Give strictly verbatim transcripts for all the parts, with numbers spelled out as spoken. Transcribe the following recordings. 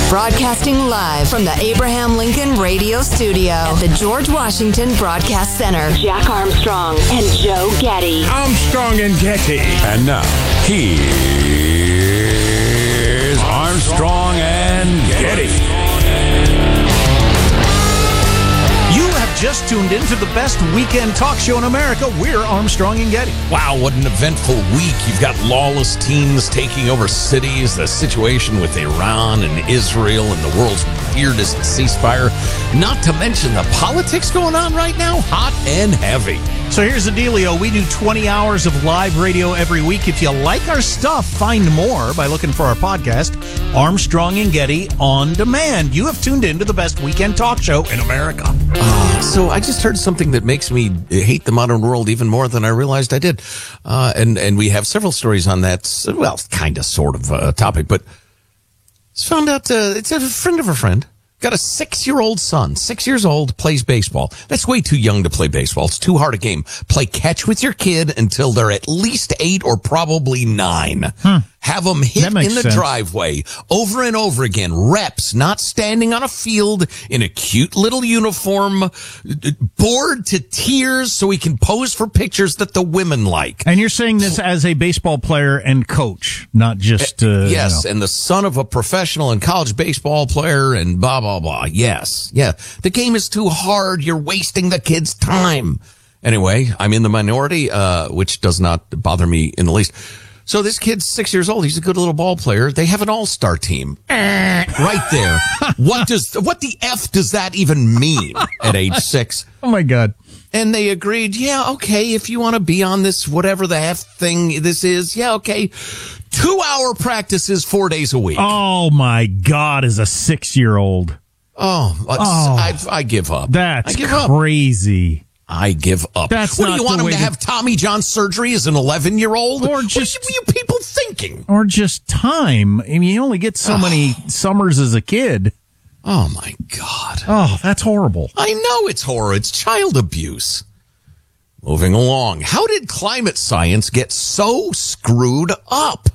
Broadcasting live from the Abraham Lincoln Radio Studio at the George Washington Broadcast Center. Jack Armstrong and Joe Getty. Armstrong and Getty. And now, here's Armstrong and Getty. You have just tuned into the best weekend talk show in America. We're Armstrong and Getty. Wow, what an eventful week. You've got lawless teens taking over cities, the situation with Iran and Israel and the world's weirdest ceasefire. Not to mention the politics going on right now, hot and heavy. So here's the dealio. We do twenty hours of live radio every week. If you like our stuff, find more by looking for our podcast, Armstrong and Getty On Demand. You have tuned in to the best weekend talk show in America. Uh, so I just heard something that makes me hate the modern world even more than I realized I did. Uh, and, and we have several stories on that, well, kind of sort of uh, topic, but it's found out uh, it's a friend of a friend. Got a six-year-old son, six years old, plays baseball. That's way too young to play baseball. It's too hard a game. Play catch with your kid until they're at least eight or probably nine. Hmm. Have them hit in the sense. driveway over and over again. Reps, not standing on a field in a cute little uniform, bored to tears so he can pose for pictures that the women like. And you're saying this as a baseball player and coach, not just... Uh, yes, you know. And the son of a professional and college baseball player and blah, blah, blah. Yes, yeah. The game is too hard. You're wasting the kid's time. Anyway, I'm in the minority, uh, which does not bother me in the least. So this kid's six years old. He's a good little ball player. They have an all-star team. Right there. What does, what the F does that even mean at age six? Oh, my God. And they agreed, yeah, okay, if you want to be on this, whatever the F thing this is, yeah, okay. Two-hour practices four days a week. Oh, my God, as a six-year-old. Oh, oh. I, I give up. That's I give crazy. Up. I give up. That's what not do you want the him way to to- have Tommy John surgery as an eleven-year-old? Or just- What are you people thinking? Or just time. I mean, you only get so many summers as a kid. Oh, my God. Oh, that's horrible. I know it's horror. It's child abuse. Moving along. How did climate science get so screwed up?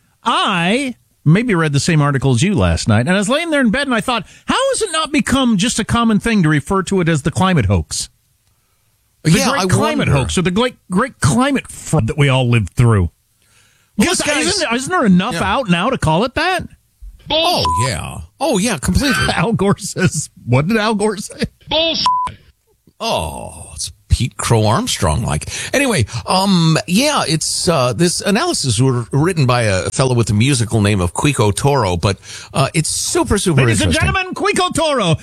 I maybe read the same article as you last night, and I was laying there in bed, and I thought, how has it not become just a common thing to refer to it as the climate hoax? The yeah, great I climate wonder. hoax, or the great, great climate fraud that we all lived through. Well, Because this guy's- isn't, isn't there enough Yeah. out now to call it that? Oh, yeah. Oh, yeah, completely. Al Gore says, what did Al Gore say? Oh, it's Pete Crow Armstrong like. Anyway, um, yeah, it's, uh, this analysis was written by a fellow with the musical name of Quico Toro, but, uh, it's super, super Ladies and interesting. gentlemen, Quico Toro.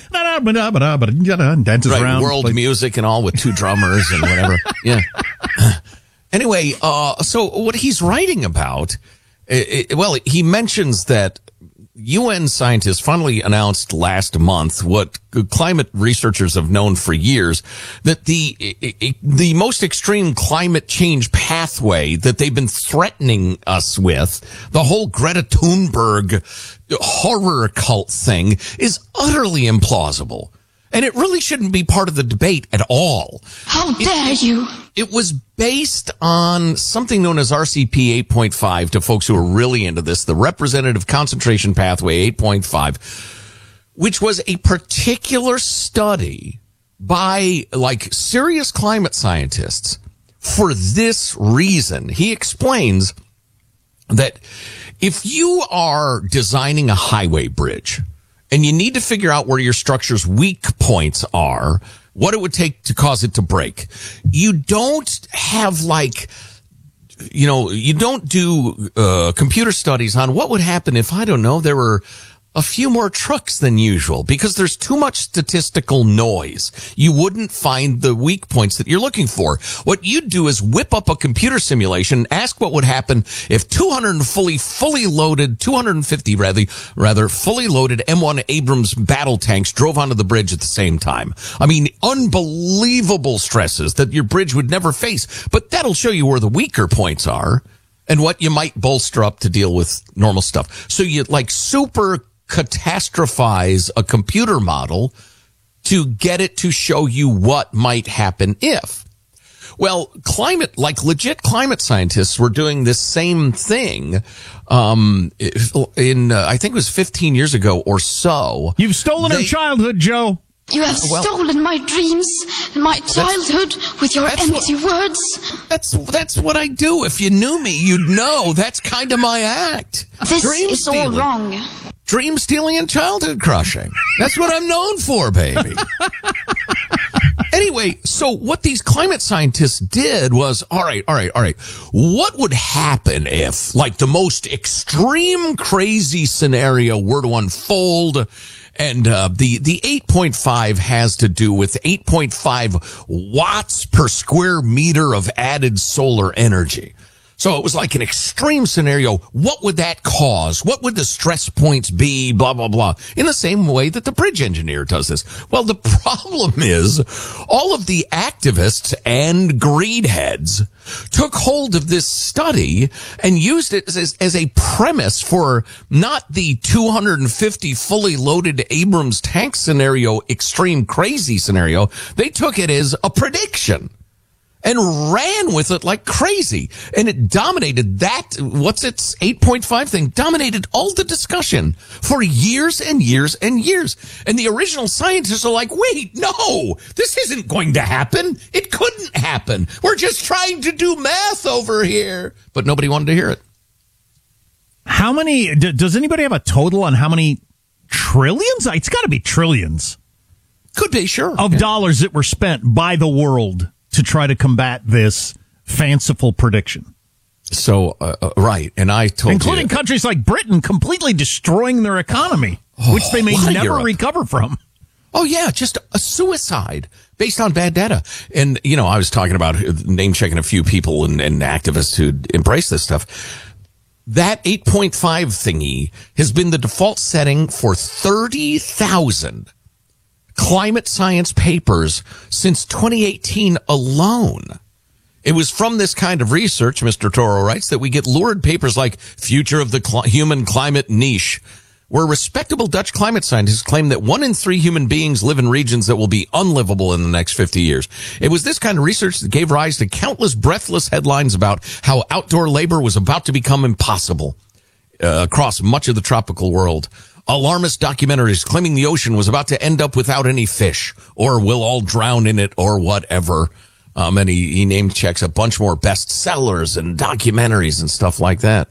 Dances Right, around. world plays- music and all with two drummers and whatever. Yeah. Anyway, uh, so what he's writing about, it, it, well, he mentions that U N scientists finally announced last month what climate researchers have known for years, that the the most extreme climate change pathway that they've been threatening us with, the whole Greta Thunberg horror cult thing, is utterly implausible. And it really shouldn't be part of the debate at all. How dare it, you? It was based on something known as R C P eight point five to folks who are really into this, the Representative Concentration Pathway eight point five, which was a particular study by like serious climate scientists for this reason. He explains that if you are designing a highway bridge, and you need to figure out where your structure's weak points are, what it would take to cause it to break. You don't have like, you know, you don't do uh, computer studies on what would happen if, I don't know, there were a few more trucks than usual, because there's too much statistical noise. You wouldn't find the weak points that you're looking for. What you'd do is whip up a computer simulation, ask what would happen if two hundred fully, fully loaded, two hundred fifty rather, rather fully loaded M one Abrams battle tanks drove onto the bridge at the same time. I mean, unbelievable stresses that your bridge would never face, but that'll show you where the weaker points are and what you might bolster up to deal with normal stuff. So you like super catastrophize a computer model to get it to show you what might happen if. Well, climate, like legit climate scientists were doing this same thing. Um, in, uh, I think it was fifteen years ago or so. You've stolen They- her childhood, Joe. You have Well- stolen my dreams and my childhood with your that's empty what- words. That's, that's what I do. If you knew me, you'd know that's kind of my act. This Dream is all stealing. wrong. Dream stealing and childhood crushing. That's what I'm known for, baby. Anyway, so what these climate scientists did was, all right, all right, all right. What would happen if, like, the most extreme crazy scenario were to unfold? And uh, the the eight point five has to do with eight point five watts per square meter of added solar energy. So it was like an extreme scenario. What would that cause? What would the stress points be? Blah, blah, blah. In the same way that the bridge engineer does this. Well, the problem is all of the activists and greed heads took hold of this study and used it as, as a premise for not the two hundred fifty fully loaded Abrams tank scenario, extreme crazy scenario. They took it as a prediction and ran with it like crazy. And it dominated that, what's its eight point five thing, dominated all the discussion for years and years and years. And the original scientists are like, wait, no, this isn't going to happen. It couldn't happen. We're just trying to do math over here. But nobody wanted to hear it. How many, d- does anybody have a total on how many trillions? It's got to be trillions Could be, sure. of Yeah. dollars that were spent by the world to try to combat this fanciful prediction. So, uh, uh, right. And I told Including you. countries like Britain completely destroying their economy, which they may a lot of never Europe. recover from. Oh, yeah, just a suicide based on bad data. And, you know, I was talking about name checking a few people and, and activists who embrace this stuff. That eight point five thingy has been the default setting for thirty thousand climate science papers since twenty eighteen alone. It was from this kind of research, Mister Toro writes, that we get lurid papers like Future of the Cl- Human Climate Niche, where respectable Dutch climate scientists claim that one in three human beings live in regions that will be unlivable in the next fifty years. It was this kind of research that gave rise to countless breathless headlines about how outdoor labor was about to become impossible uh, across much of the tropical world. Alarmist documentaries claiming the ocean was about to end up without any fish, or we'll all drown in it, or whatever. Um, and he, he name checks a bunch more bestsellers and documentaries and stuff like that.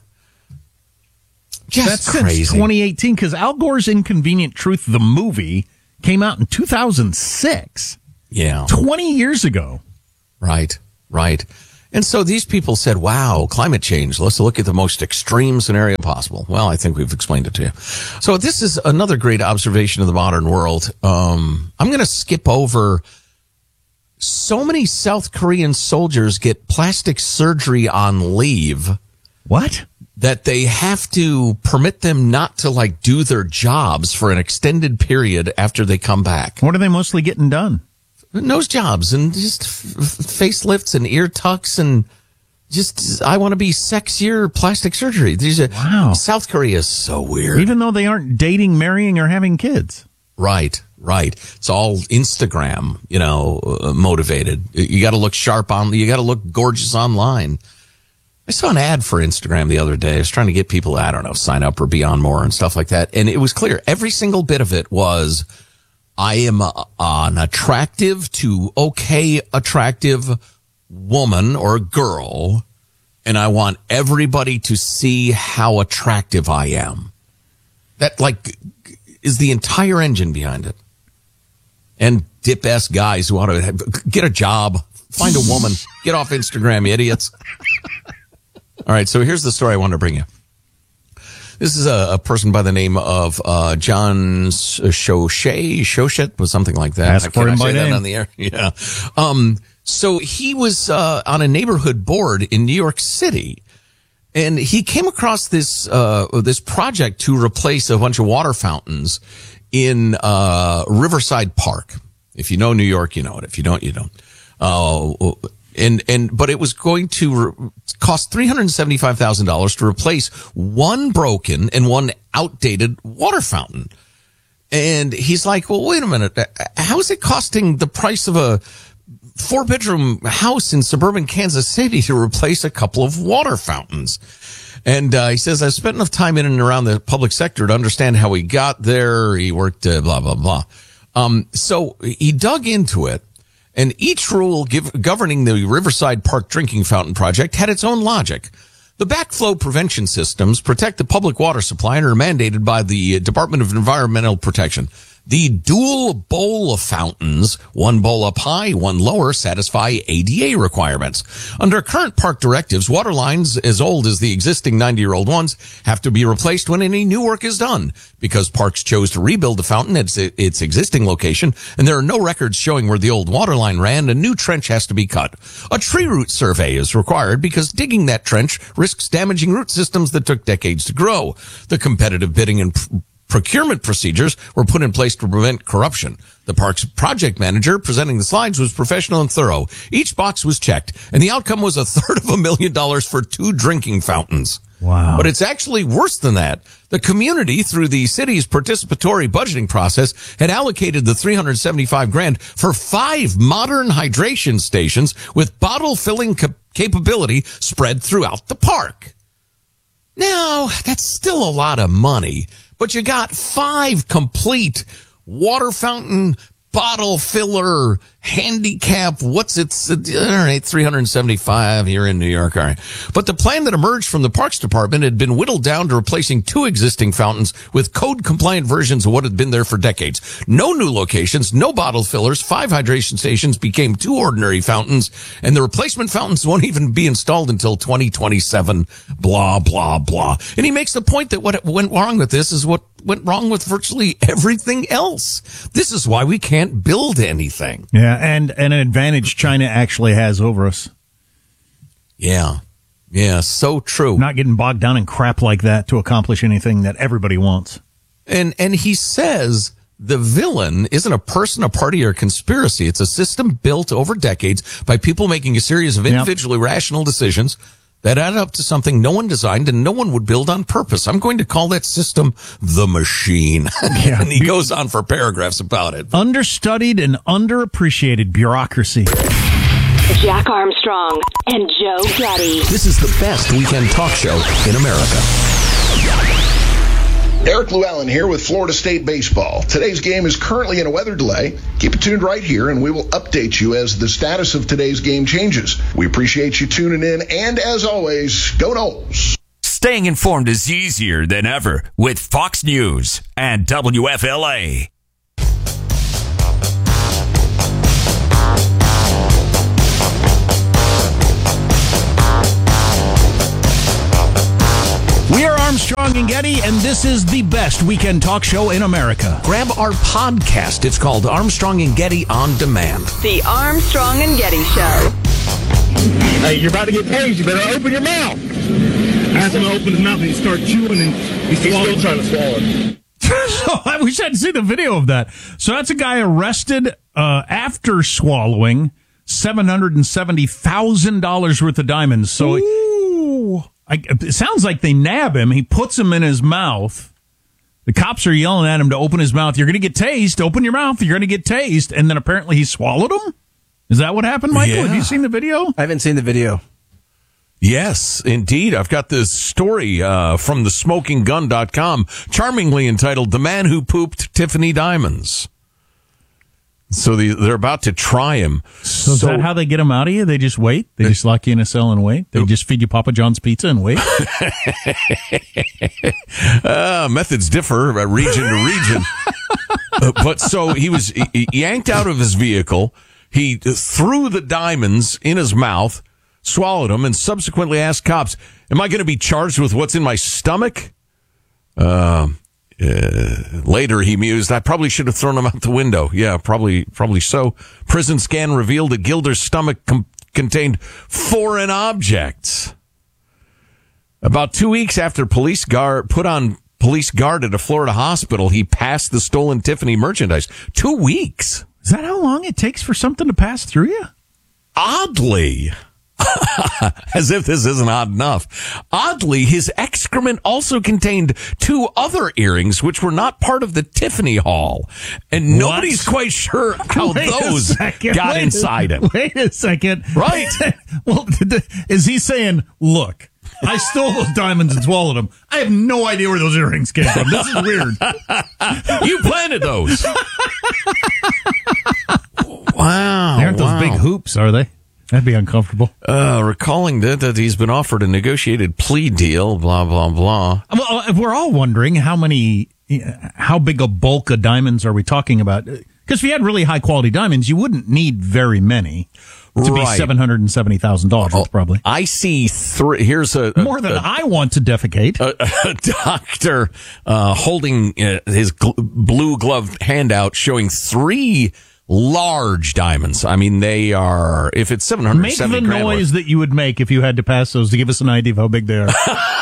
Just That's crazy. since twenty eighteen, because Al Gore's Inconvenient Truth, the movie, came out in two thousand six. Yeah. twenty years ago. Right, right. And so these people said, wow, climate change. Let's look at the most extreme scenario possible. Well, I think we've explained it to you. So this is another great observation of the modern world. Um, I'm going to skip over. So many South Korean soldiers get plastic surgery on leave What? that they have to permit them not to like do their jobs for an extended period after they come back. What are they mostly getting done? Nose jobs and just f- f- facelifts and ear tucks and just, I want to be sexier plastic surgery. These are, Wow. South Korea is so weird. Even though they aren't dating, marrying, or having kids. Right, right. It's all Instagram, you know, uh, motivated. You got to look sharp on, you got to look gorgeous online. I saw an ad for Instagram the other day. I was trying to get people, I don't know, sign up or be on more and stuff like that. And it was clear. Every single bit of it was, I am a, an attractive to okay attractive woman or girl, and I want everybody to see how attractive I am. That, like, is the entire engine behind it. And dip-ass guys who want to have, get a job, find a woman, get off Instagram, you idiots. All right, so here's the story I wanted to bring you. This is a, a person by the name of uh, John Shochet, Shochet was something like that. Ask for Can I him say by that name. on the air? Yeah. Um, so he was uh, on a neighborhood board in New York City, and he came across this uh, this project to replace a bunch of water fountains in uh, Riverside Park. If you know New York, you know it. If you don't, you don't. Uh, And, and, but it was going to re- cost three hundred seventy-five thousand dollars to replace one broken and one outdated water fountain. And he's like, well, wait a minute. How is it costing the price of a four-bedroom house in suburban Kansas City to replace a couple of water fountains. And uh, he says, I've spent enough time in and around the public sector to understand how he got there. He worked, uh, blah, blah, blah. Um, so he dug into it, and each rule give, governing the Riverside Park drinking fountain project had its own logic. The backflow prevention systems protect the public water supply and are mandated by the Department of Environmental Protection. The dual bowl fountains, one bowl up high, one lower, satisfy A D A requirements. Under current park directives, water lines as old as the existing ninety-year-old ones have to be replaced when any new work is done. Because parks chose to rebuild the fountain at its existing location, and there are no records showing where the old water line ran, a new trench has to be cut. A tree root survey is required because digging that trench risks damaging root systems that took decades to grow. The competitive bidding and pr- procurement procedures were put in place to prevent corruption. The park's project manager presenting the slides was professional and thorough. Each box was checked, and the outcome was a third of a million dollars for two drinking fountains. Wow. But it's actually worse than that. The community, through the city's participatory budgeting process, had allocated the three hundred seventy-five grand for five modern hydration stations with bottle filling cap- capability spread throughout the park. Now, that's still a lot of money, but you got five complete water fountain, bottle filler, handicap. What's it? All right, three hundred seventy-five here in New York. All right. But the plan that emerged from the Parks Department had been whittled down to replacing two existing fountains with code-compliant versions of what had been there for decades. No new locations, no bottle fillers, five hydration stations became two ordinary fountains, and the replacement fountains won't even be installed until twenty twenty-seven, blah, blah, blah. And he makes the point that what went wrong with this is what went wrong with virtually everything else. This is why we can't build anything. Yeah, and, and an advantage China actually has over us. Yeah. Yeah, so true. Not getting bogged down in crap like that to accomplish anything that everybody wants. And and he says the villain isn't a person, a party, or a conspiracy. It's a system built over decades by people making a series of individually yep. rational decisions that add up to something no one designed and no one would build on purpose. I'm going to call that system the machine. Yeah. And he goes on for paragraphs about it. Understudied and underappreciated bureaucracy. Jack Armstrong and Joe Getty. This is the best weekend talk show in America. Eric Llewellyn here with Florida State Baseball. Today's game is currently in a weather delay. Keep it tuned right here, and we will update you as the status of today's game changes. We appreciate you tuning in, and as always, go Noles. Staying informed is easier than ever with Fox News and W F L A. We are Armstrong and Getty, and this is the best weekend talk show in America. Grab our podcast. It's called Armstrong and Getty On Demand. The Armstrong and Getty Show. Hey, you're about to get tased. You better open your mouth. Ask him to open his mouth and he start chewing and he's, he's still trying to swallow. So I wish I'd seen the video of that. So that's a guy arrested uh, after swallowing seven hundred seventy thousand dollars worth of diamonds. So Ooh. I, it sounds like they nab him. He puts them in his mouth. The cops are yelling at him to open his mouth. You're going to get tased. Open your mouth. You're going to get tased. And then apparently he swallowed them. Is that what happened, Michael? Yeah. Have you seen the video? I haven't seen the video. Yes, indeed. I've got this story uh, from the smoking gun dot com, charmingly entitled The Man Who Pooped Tiffany Diamonds. So the, they're about to try him. So, so is that how they get him out of you? They just wait? They just lock you in a cell and wait? They just feed you Papa John's pizza and wait? uh, methods differ uh, region to region. uh, but so he was he, he yanked out of his vehicle. He threw the diamonds in his mouth, swallowed them, and subsequently asked cops, am I going to be charged with what's in my stomach? Uh, uh, later, he mused, I probably should have thrown them out the window. Yeah, probably probably so. Prison scan revealed that Gilder's stomach com- contained foreign objects. About two weeks after police guard put on police guard at a Florida hospital, he passed the stolen Tiffany merchandise. Two weeks. Is that how long it takes for something to pass through you? Oddly. As if this isn't odd enough. Oddly, his excrement also contained two other earrings, which were not part of the Tiffany haul. And What? nobody's quite sure how Wait a those second. got Wait a- inside him. Wait a second. Right. Well, is he saying, look, I stole those diamonds and swallowed them. I have no idea where those earrings came from. This is weird. You planted those. Wow. They aren't those wow. big hoops, are they? That'd be uncomfortable. Uh, recalling that, that he's been offered a negotiated plea deal, blah, blah, blah. Well, if we're all wondering how many, how big a bulk of diamonds are we talking about? Because if you had really high quality diamonds, you wouldn't need very many to be Right. seven hundred and seventy thousand dollars worth, probably. I see three. Here's a, a More than a, I want to defecate. a, a doctor uh, holding uh, his gl- blue gloved hand out, showing three large diamonds. I mean, they are. If it's seven hundred Make the seventy grand worth- noise that you would make if you had to pass those to give us an idea of how big they are.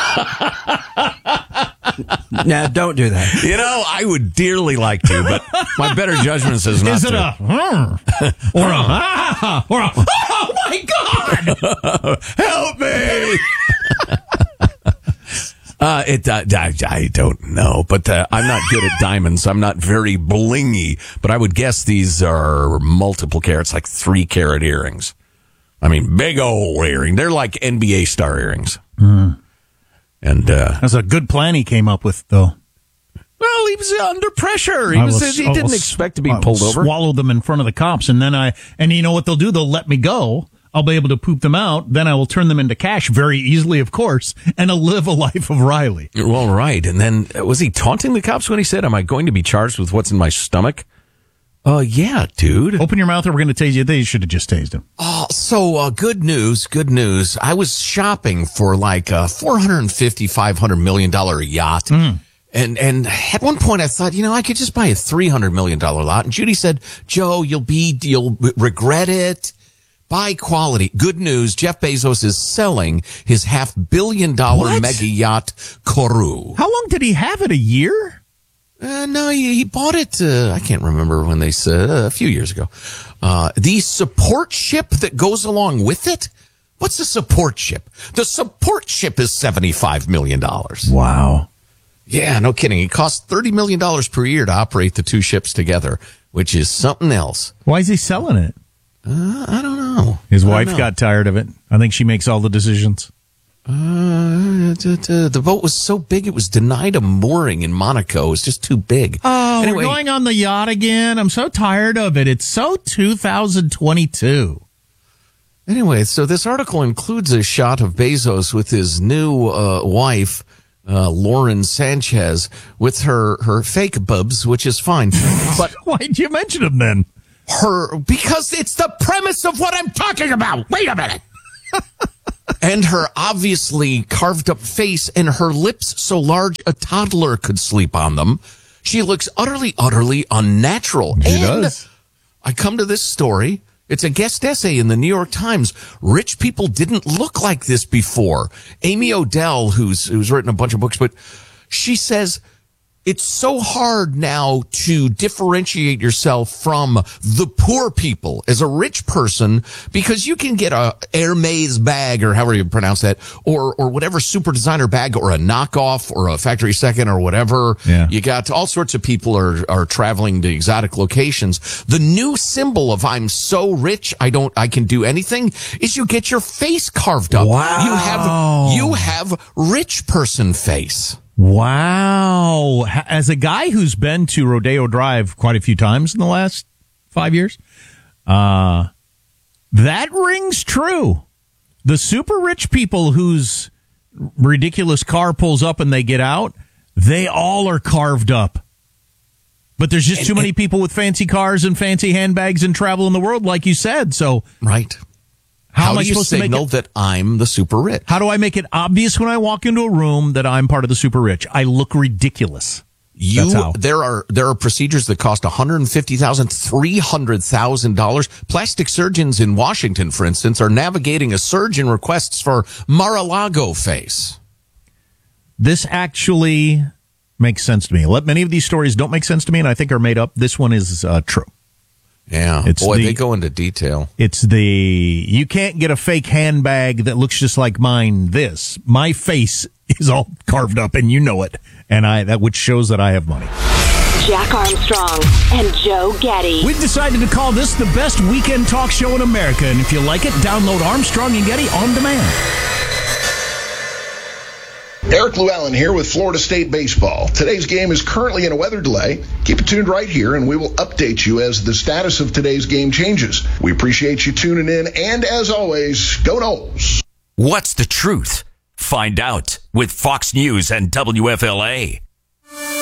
Nah, don't do that. You know, I would dearly like to, but my better judgment says not Is it to. a hmm, or a ah, or a oh my god? Help me! uh, it, uh, I, I don't know, but uh, I'm not good at diamonds. I'm not very blingy, but I would guess these are multiple carats, like three carat earrings. I mean, big old earring. They're like N B A star earrings. Mm. And uh, That's a good plan he came up with, though. well, he was under pressure. He I was. will- He I didn't will- expect to be I will pulled over. Swallow them in front of the cops, and then I and you know what they'll do? They'll let me go. I'll be able to poop them out. Then I will turn them into cash very easily, of course, and I'll live a life of Riley. Well, right. And then uh, was he taunting the cops when he said, "Am I going to be charged with what's in my stomach?" Uh, yeah, dude. Open your mouth, or we're going to tase you. They should have just tased him. Oh, so uh, good news, good news. I was shopping for like a four hundred fifty, five hundred million dollar yacht. And, and at one point I thought, you know, I could just buy a three hundred million dollar lot. And Judy said, Joe, you'll be, you'll regret it. Buy quality. Good news. Jeff Bezos is selling his half billion dollar What? mega yacht, Kourou. How long did he have it? A year? Uh, no, he, he bought it. Uh, I can't remember when they said uh, a few years ago. Uh, the support ship that goes along with it. What's a support ship? The support ship is seventy-five million dollars. Wow. Yeah, no kidding. It costs thirty million dollars per year to operate the two ships together, which is something else. Why is he selling it? Uh, I don't know. His I don't wife know. got tired of it. I think she makes all the decisions. Uh, t- t- the boat was so big it was denied a mooring in Monaco. It was just too big. Oh, Anyway. we're going on the yacht again. I'm so tired of it. It's so two thousand twenty-two. Anyway, so this article includes a shot of Bezos with his new uh, wife, uh, Lauren Sanchez, with her, her fake bubs, which is fine. But Why did you mention him then? her, because it's the premise of what I'm talking about. Wait a minute. And her obviously carved up face and her lips so large a toddler could sleep on them. She looks utterly, utterly unnatural. She and does. I come to this story. It's a guest essay in the New York Times. Rich people didn't look like this before. Amy Odell, who's who's written a bunch of books, but she says it's so hard now to differentiate yourself from the poor people as a rich person because you can get a Hermes bag or however you pronounce that or or whatever super designer bag or a knockoff or a factory second or whatever. Yeah. You got all sorts of people are are traveling to exotic locations. The new symbol of I'm so rich I don't I can do anything is you get your face carved up. Wow. You have you have rich person face. Wow. Ha- As a guy who's been to Rodeo Drive quite a few times in the last five years, uh, that rings true. The super rich people whose ridiculous car pulls up and they get out, they all are carved up. But there's just too many people with fancy cars and fancy handbags and travel in the world, like you said. So Right. how, How am I do you supposed to make signal it? that I'm the super rich? How do I make it obvious when I walk into a room that I'm part of the super rich? I look ridiculous. You That's how. there are there are procedures that cost one hundred fifty thousand dollars, three hundred thousand dollars. Plastic surgeons in Washington, for instance, are navigating a surge in requests for Mar-a-Lago face. This actually makes sense to me. Let many of these stories don't make sense to me, and I think are made up. This one is uh, true. Yeah, It's boy, the- they go into detail. It's the, you can't get a fake handbag that looks just like mine. This, my face is all carved up and you know it. And I, that which shows that I have money. Jack Armstrong and Joe Getty. We've decided to call this the best weekend talk show in America. And if you like it, download Armstrong and Getty on demand. Eric Llewellyn here with Florida State Baseball. Today's game is currently in a weather delay. Keep it tuned right here, and we will update you as the status of today's game changes. We appreciate you tuning in, and as always, go Noles. What's the truth? Find out with Fox News and W F L A.